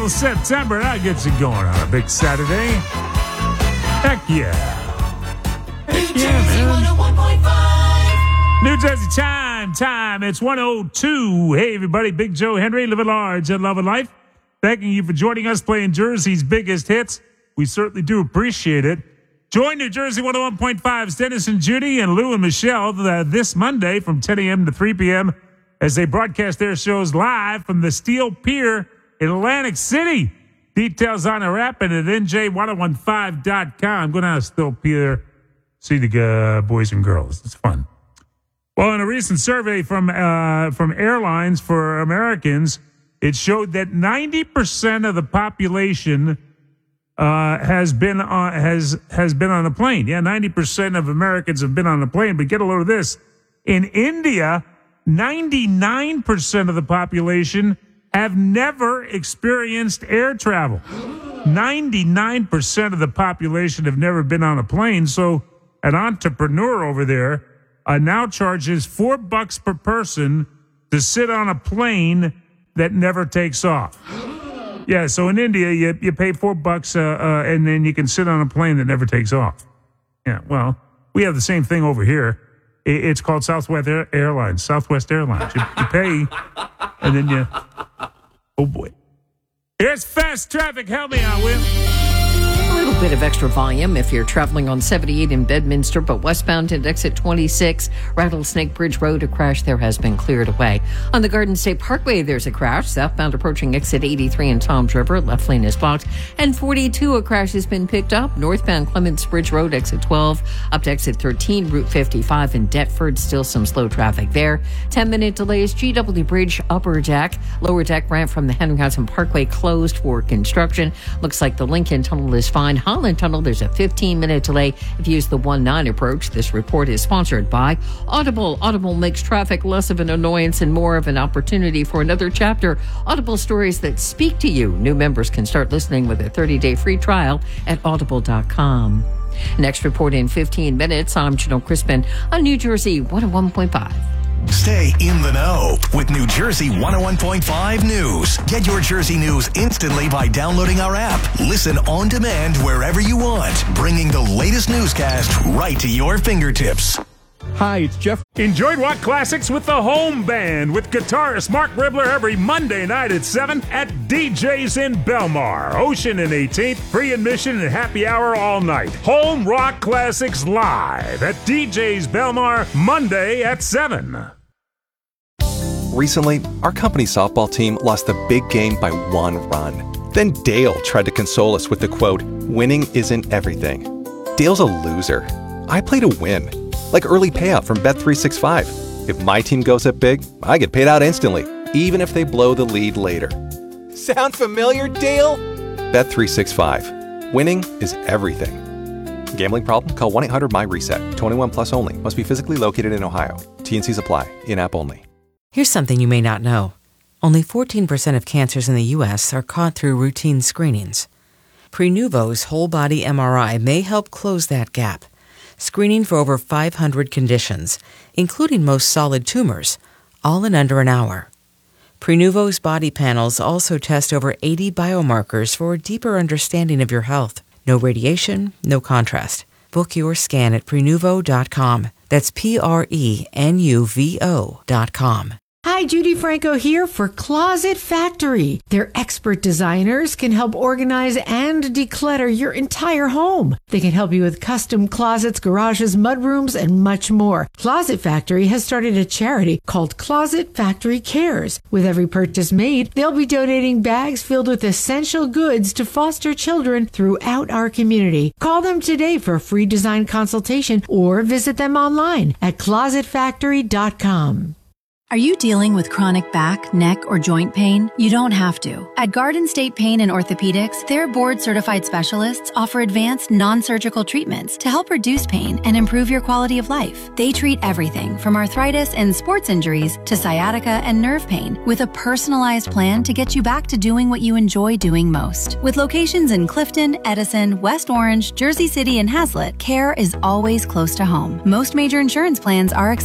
little September. That gets you going on a big Saturday. Heck yeah. Heck yeah, man. New Jersey time. It's 1:02. Hey, everybody. Big Joe Henry, living large and loving life. Thanking you for joining us playing Jersey's biggest hits. We certainly do appreciate it. Join New Jersey 101.5's Dennis and Judy and Lou and Michelle this Monday from 10 a.m. to 3 p.m. as they broadcast their shows live from the Steel Pier in Atlantic City. Details on our app and at NJ1015.com. Go down to Steel Pier, see the boys and girls. It's fun. Well, in a recent survey from Airlines for Americans, it showed that 90% of the population has been on a plane. Yeah, 90% of Americans have been on a plane. But get a load of this. In India, 99% of the population have never experienced air travel. 99% of the population have never been on a plane. So an entrepreneur over there now charges $4 per person to sit on a plane that never takes off. Yeah, so in India, you pay $4 and then you can sit on a plane that never takes off. Yeah, well, we have the same thing over here. It's called Southwest Airlines. You pay, and then you... Oh, boy. Here's fast traffic. Help me out, Will. A little bit of extra volume if you're traveling on 78 in Bedminster, but westbound at exit 26, Rattlesnake Bridge Road, a crash there has been cleared away. On the Garden State Parkway, there's a crash. Southbound approaching exit 83 in Toms River, left lane is blocked. And 42, a crash has been picked up. Northbound Clements Bridge Road, exit 12, up to exit 13, Route 55 in Deptford. Still some slow traffic there. 10-minute delays, GW Bridge, upper deck. Lower deck ramp from the Henry Hudson Parkway closed for construction. Looks like the Lincoln Tunnel is fine. Holland Tunnel, there's a 15-minute delay if you use the 1-9 approach. This report is sponsored by Audible. Audible makes traffic less of an annoyance and more of an opportunity for another chapter. Audible stories that speak to you. New members can start listening with a 30-day free trial at audible.com. Next report in 15 minutes. I'm Janelle Crispin on New Jersey 101.5. Stay in the know with New Jersey 101.5 News. Get your Jersey news instantly by downloading our app. Listen on demand wherever you want, bringing the latest newscast right to your fingertips. Hi, it's Jeff. Enjoy rock classics with the Home Band with guitarist Mark Ribler every Monday night at 7 at DJ's in Belmar. Ocean and 18th, free admission and happy hour all night. Home Rock Classics live at DJ's Belmar Monday at 7. Recently, our company softball team lost the big game by 1 run. Then Dale tried to console us with the quote, "Winning isn't everything." Dale's a loser. I play to win. Like early payout from Bet365. If my team goes up big, I get paid out instantly, even if they blow the lead later. Sound familiar, Dale? Bet365. Winning is everything. Gambling problem? Call 1-800-MY-RESET. 21 plus only. Must be physically located in Ohio. T&Cs apply. In-app only. Here's something you may not know. Only 14% of cancers in the U.S. are caught through routine screenings. Prenuvo's whole-body MRI may help close that gap. Screening for over 500 conditions, including most solid tumors, all in under an hour. Prenuvo's body panels also test over 80 biomarkers for a deeper understanding of your health. No radiation, no contrast. Book your scan at Prenuvo.com. That's Prenuvo.com. Hi, Judy Franco here for Closet Factory. Their expert designers can help organize and declutter your entire home. They can help you with custom closets, garages, mudrooms, and much more. Closet Factory has started a charity called Closet Factory Cares. With every purchase made, they'll be donating bags filled with essential goods to foster children throughout our community. Call them today for a free design consultation or visit them online at closetfactory.com. Are you dealing with chronic back, neck, or joint pain? You don't have to. At Garden State Pain and Orthopedics, their board-certified specialists offer advanced non-surgical treatments to help reduce pain and improve your quality of life. They treat everything from arthritis and sports injuries to sciatica and nerve pain with a personalized plan to get you back to doing what you enjoy doing most. With locations in Clifton, Edison, West Orange, Jersey City, and Hazlet, care is always close to home. Most major insurance plans are